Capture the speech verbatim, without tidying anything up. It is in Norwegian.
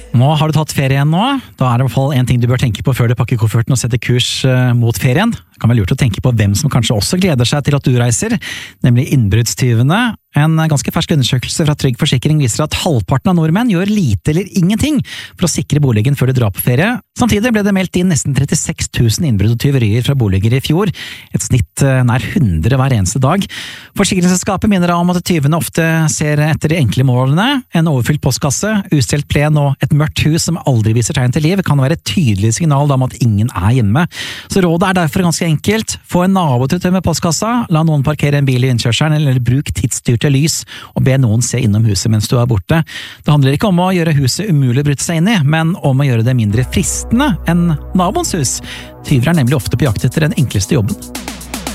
Nå har du tatt ferie igjen nå. Da er det i hvert fall en ting du bør tenke på før du pakker kofferten og setter kurs uh, mot ferien. Det kan være lurt å tenke på hvem som kanskje også gleder seg til at du reiser, nemlig innbruddstyvene. En ganske fersk undersøkelse fra Trygg Forsikring viser at halvparten av nordmenn gjør lite eller ingenting for å sikre boligen før de drar på ferie. Samtidig ble det meldt inn nesten trettiseks tusen innbrudd og tyverier fra boliger i fjor, et snitt uh, nær hundre hver eneste dag. Forsikringsselskapet minner om at tyvene ofte ser etter de enkle målene. En overfylt postkasse, ustelt plen og et mørkt hus som aldri viser tegn til liv kan være et tydelig signal om at ingen er hjemme. Så rådet er derfor ganske enkelt. Få en nabo til å tømme postkassa, la noen parkere en bil i innkjørselen, eller bruk tidsstyrte lys og be noen se innom huset mens du er borte. Det handler ikke om å gjøre huset umulig å bryte seg inn i, men om å gjøre det mindre fristende enn naboens hus. Tyver er nemlig ofte på jakt etter den enkleste jobben.